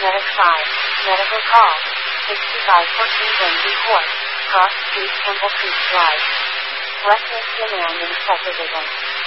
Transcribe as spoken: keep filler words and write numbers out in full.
Medic five. Medical call. sixty-five fourteen Glenview Court. Cross Street, Temple Creek Drive. West Michigan Land Inspector Division.